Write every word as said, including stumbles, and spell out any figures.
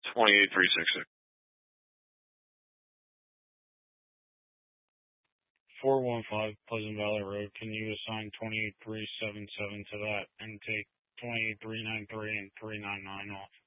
twenty-eight three sixty. four one five Pleasant Valley Road. Can you assign twenty-eight three seventy-seven to that and take twenty-eight three ninety-three and three ninety-nine off?